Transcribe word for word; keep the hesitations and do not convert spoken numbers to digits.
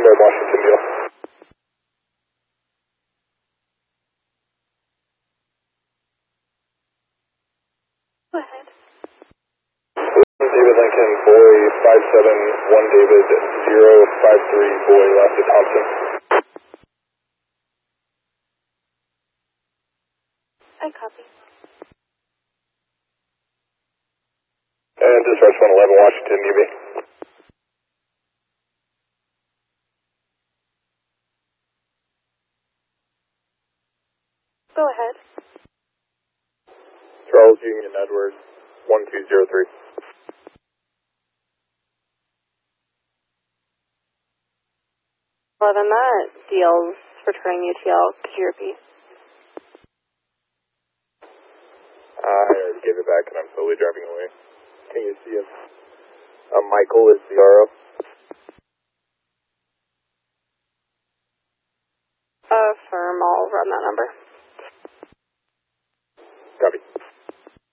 Red Washington deal. Go ahead. David Lincoln, boy five seven one David, zero five three boy left at Thompson. I copy. And dispatch one eleven Washington, U B. Go ahead. Charles Union Edwards, one two zero three. eleven, that deals returning U T L. Could you repeat? Uh, I already gave it back and I'm slowly driving away. Can you see him? Uh, Michael is the R O. Affirm, I'll run that number.